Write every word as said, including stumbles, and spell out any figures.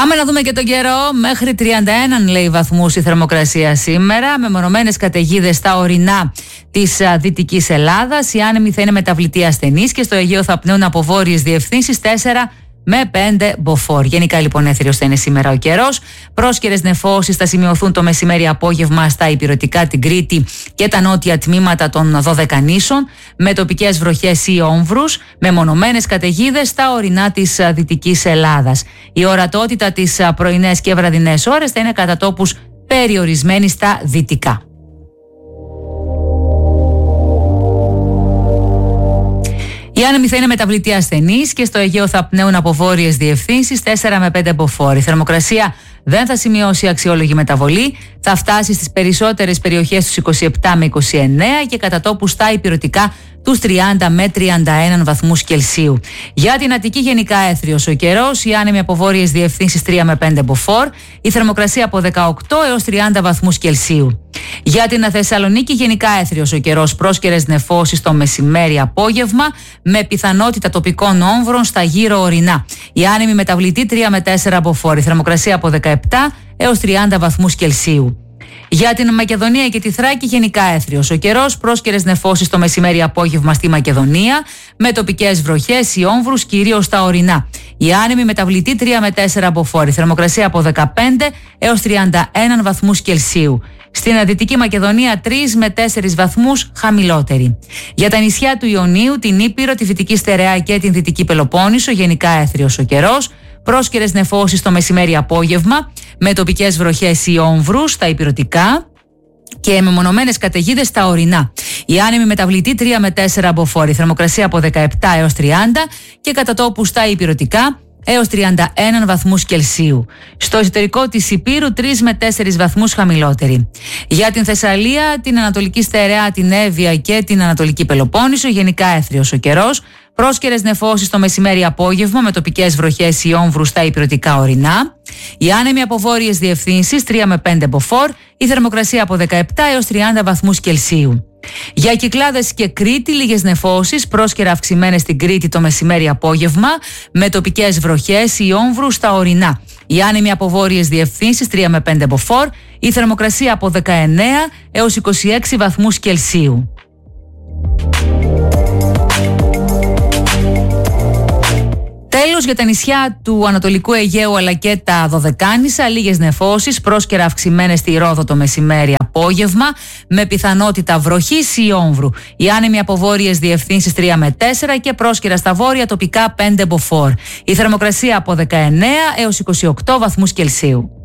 Πάμε να δούμε και τον καιρό. Μέχρι τριάντα ένα λέει βαθμούς η θερμοκρασία σήμερα, με μονομένες καταιγίδες στα ορεινά της Δυτικής Ελλάδας. Η άνεμη θα είναι μεταβλητή ασθενής και στο Αιγαίο θα πνέουν από βόρειες διευθύνσεις τέσσερα με πέντε μποφόρ. Γενικά λοιπόν έθριος θα είναι σήμερα ο καιρός. Πρόσκαιρες νεφώσεις θα σημειωθούν το μεσημέρι απόγευμα στα ηπειρωτικά, την Κρήτη και τα νότια τμήματα των Δωδεκανήσων, με τοπικές βροχές ή όμβρους, με μονομένες καταιγίδες στα ορεινά της Δυτικής Ελλάδας. Η ορατότητα τις πρωινές και βραδινές ώρες θα είναι κατά τόπους περιορισμένη στα δυτικά. Η άνεμη θα είναι μεταβλητή ασθενής και στο Αιγαίο θα πνέουν από βόρειες διευθύνσεις τέσσερα με πέντε μποφόρ. Η θερμοκρασία δεν θα σημειώσει αξιόλογη μεταβολή, θα φτάσει στις περισσότερες περιοχές τους είκοσι επτά με είκοσι εννέα και κατά τόπους στα ηπειρωτικά τους τριάντα με τριάντα ένα βαθμούς Κελσίου. Για την Αττική γενικά έθριος ο καιρός, η άνεμη από βόρειες διευθύνσεις τρία με πέντε μποφόρ, η θερμοκρασία από δεκαοκτώ έως τριάντα βαθμούς Κελσίου. Για την Θεσσαλονίκη γενικά έθριος ο καιρός, πρόσκαιρες νεφώσεις το μεσημέρι απόγευμα, με πιθανότητα τοπικών όμβρων στα γύρω ορεινά. Η άνεμη μεταβλητή τρία με τέσσερα μποφόρ, η θερμοκρασία από δεκαεπτά έως τριάντα βαθμούς Κελσίου. Για την Μακεδονία και τη Θράκη γενικά έθριος ο καιρός, πρόσκαιρες νεφώσεις το μεσημέρι απόγευμα στη Μακεδονία, με τοπικές βροχές ή όμβρους κυρίως στα ορεινά. Η άνεμη μεταβλητή τρία με τέσσερα μποφόρ, η θερμοκρασία από δεκαπέντε έως τριάντα ένα βαθμούς Κελσίου. Στην Δυτική Μακεδονία τρεις με τέσσερις βαθμούς χαμηλότερη. Για τα νησιά του Ιωνίου, την Ήπειρο, τη Δυτική Στερεά και την Δυτική Πελοπόννησο γενικά έθριος ο καιρός, πρόσκαιρες νεφώσεις το μεσημέρι απόγευμα, με τοπικές βροχές ή όμβρους στα ηπειρωτικά και με μονομένες καταιγίδες στα ορεινά. Η άνεμη μεταβλητή τρία με τέσσερα μποφόρ, η θερμοκρασία από δεκαεπτά έως τριάντα και κατά τόπους στα ηπειρωτικά έως τριάντα ένα βαθμούς Κελσίου. Στο εσωτερικό της Ηπείρου τρεις με τέσσερις βαθμούς χαμηλότερη. Για την Θεσσαλία, την Ανατολική Στερεά, την Εύβοια και την Ανατολική Πελοπόννησο γενικά έθριος ο καιρός, πρόσκαιρες νεφώσεις το μεσημέρι απόγευμα, με τοπικές βροχές ή όμβρους στα ηπειρωτικά ορεινά. Η άνεμη από βόρειες διευθύνσεις τρία με πέντε μποφόρ, η θερμοκρασία από δεκαεπτά έως τριάντα βαθμούς Κελσίου. Για Κυκλάδες και Κρήτη, λίγες νεφώσεις, πρόσκαιρα αυξημένες στην Κρήτη το μεσημέρι απόγευμα, με τοπικές βροχές ή όμβρους στα ορεινά. Η άνεμη από βόρειες διευθύνσεις τρία με πέντε μποφόρ, η θερμοκρασία από δεκαεννέα έως είκοσι έξι βαθμούς Κελσίου. Τέλος, για τα νησιά του Ανατολικού Αιγαίου αλλά και τα Δωδεκάνησα, λίγες νεφώσεις, πρόσκαιρα αυξημένες στη Ρόδο το μεσημέρι απόγευμα, με πιθανότητα βροχής ή όμβρου. Η άνεμη από βόρειες διευθύνσεις τρία με τέσσερα και πρόσκαιρα στα βόρεια τοπικά πέντε μποφόρ. Η θερμοκρασία από δεκαεννέα έως είκοσι οκτώ βαθμούς Κελσίου.